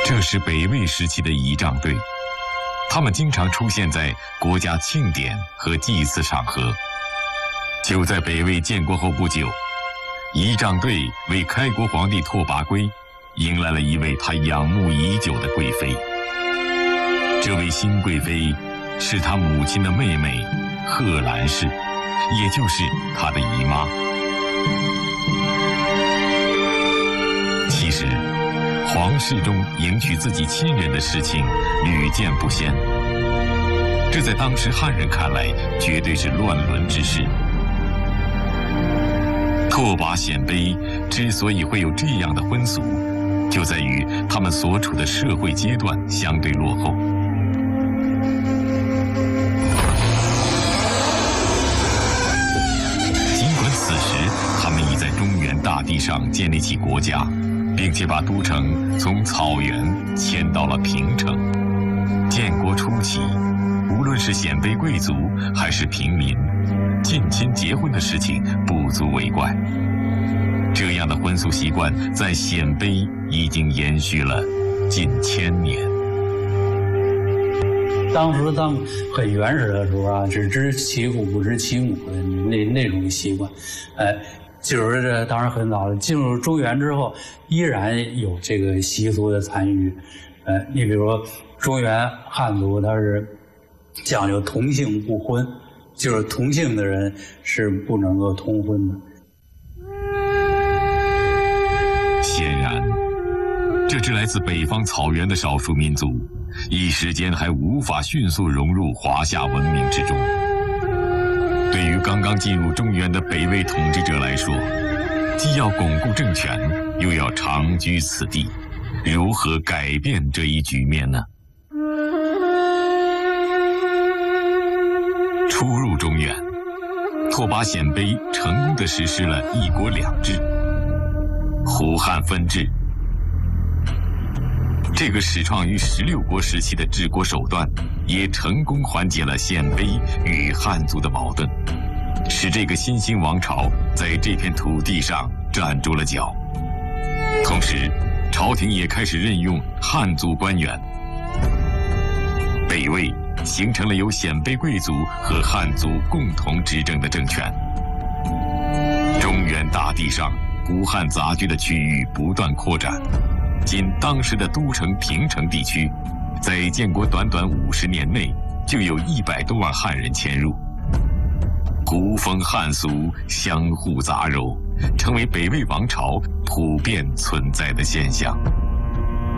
这是北魏时期的仪仗队，他们经常出现在国家庆典和祭祀场合。就在北魏建国后不久，仪仗队为开国皇帝拓跋圭迎来了一位他仰慕已久的贵妃。这位新贵妃是他母亲的妹妹贺兰氏，也就是他的姨妈。其实皇室中迎娶自己亲人的事情屡见不鲜，这在当时汉人看来绝对是乱伦之事。拓跋鲜卑之所以会有这样的婚俗，就在于他们所处的社会阶段相对落后。尽管此时他们已在中原大地上建立起国家，并且把都城从草原迁到了平城。建国初期，无论是鲜卑贵族还是平民，近亲结婚的事情不足为怪。这样的婚俗习惯在鲜卑已经延续了近1000年。 当时他们很原始的时候啊，只知其父不知其母的那种习惯，就是这当然很早了。进入中原之后，依然有这个习俗的残余。你比如说中原汉族，它是讲究同姓不婚，就是同姓的人是不能够通婚的。 显然，这支来自北方草原的少数民族，一时间还无法迅速融入华夏文明之中。对于刚刚进入中原的北魏统治者来说，既要巩固政权，又要长居此地，如何改变这一局面呢？初入中原，拓跋鲜卑成功地实施了一国两制，胡汉分治。这个始创于16国时期的治国手段，也成功缓解了鲜卑与汉族的矛盾，使这个新兴王朝在这片土地上站住了脚。同时，朝廷也开始任用汉族官员。北魏形成了由鲜卑贵族和汉族共同执政的政权。中原大地上胡汉杂居的区域不断扩展，仅当时的都城平城地区，在建国短短50年内就有100多万汉人迁入。胡风汉俗相互杂糅，成为北魏王朝普遍存在的现象。